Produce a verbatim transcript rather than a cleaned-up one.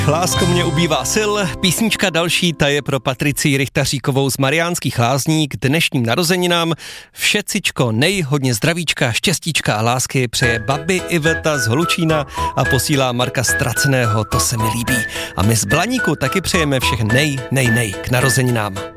Lásko, mě ubývá sil, písnička další, ta je pro Patricii Richtaříkovou z Mariánských Lázní k dnešním narozeninám. Všecičko nej, hodně zdravíčka, štěstíčka a lásky přeje babi Iveta z Holučína a posílá Marka Straceného, to se mi líbí. A my z Blaníku taky přejeme všech nej, nej, nej k narozeninám.